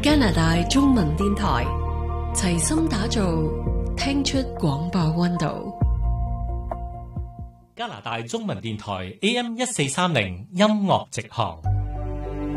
加拿大中文電台齊心打造聽出廣播溫度。 加拿大中文電台 AM1430 音樂直航。